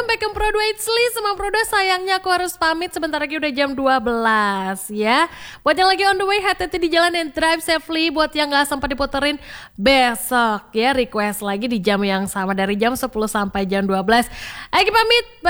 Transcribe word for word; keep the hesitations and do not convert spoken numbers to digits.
welcome back ke Pro dua Itsli. Sama Pro dua, sayangnya aku harus pamit, sebentar lagi udah jam dua belas ya. Buat yang lagi on the way, hati-hati di jalan dan drive safely. Buat yang gak sempat diputerin besok ya, request lagi di jam yang sama dari jam sepuluh sampai jam dua belas. Ayo pamit.